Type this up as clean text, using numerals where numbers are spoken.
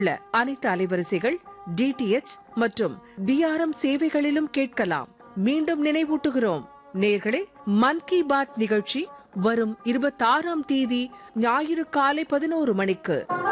உள்ள அனைத்து அலைவரிசைகள் டிடிஎச் மற்றும் டிஆர்எம் சேவைகளிலும் கேட்கலாம். மீண்டும் நினைவூட்டுகிறோம் நேர்களே, மன் கி பாத் நிகழ்ச்சி வரும் 26ஆம் தேதி ஞாயிறு காலை 11 மணிக்கு